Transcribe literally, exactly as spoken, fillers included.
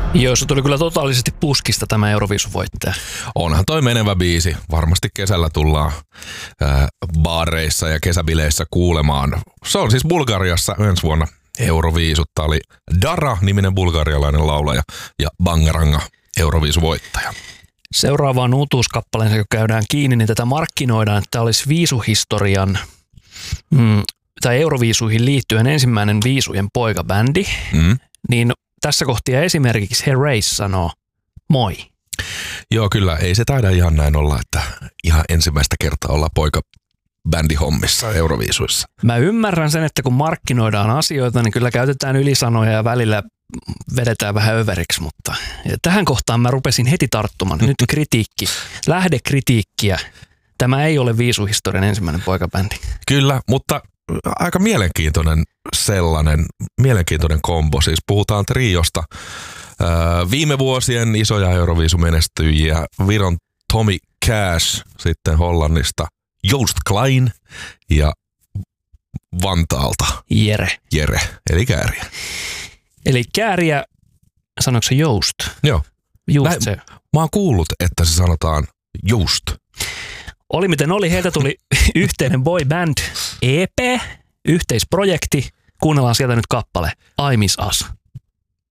Joo, se tuli kyllä totaalisesti puskista tämä Euroviisuvoittaja. Onhan toi menevä biisi. Varmasti kesällä tullaan ää, baareissa ja kesäbileissä kuulemaan. Se on siis Bulgariassa ensi vuonna Euroviisut. Tää oli Dara-niminen bulgarialainen laulaja ja Bangaranga Euroviisuvoittaja. Seuraavaan uutuuskappaleen, kun käydään kiinni, niin tätä markkinoidaan, että tämä olisi viisuhistorian mm, tai Euroviisuihin liittyen ensimmäinen viisujen poikabändi. Mm. Niin tässä kohtia esimerkiksi Herreys sanoo moi. Joo, kyllä. Ei se taida ihan näin olla, että ihan ensimmäistä kertaa olla poikabändihommissa Euroviisuissa. Mä ymmärrän sen, että kun markkinoidaan asioita, niin kyllä käytetään ylisanoja ja välillä vedetään vähän överiksi, mutta tähän kohtaan mä rupesin heti tarttumaan. Nyt kritiikki, lähdekritiikkiä. Tämä ei ole viisuhistorian ensimmäinen poikabändi. Kyllä, mutta aika mielenkiintoinen sellainen, mielenkiintoinen kombo. Siis puhutaan triosta. Viime vuosien isoja Euroviisumenestyjiä, Viron Tommy Cash, sitten Hollannista Joost Klein ja Vantaalta Jere. Jere, eli Kääriä. Eli Kääriä, sanoiko se Joost? Joo. Just Näin, se. mä oon kuullut, että se sanotaan Joost. Oli miten oli, heiltä tuli yhteinen boy band E P, yhteisprojekti. Kuunnellaan sieltä nyt kappale I Miss Us.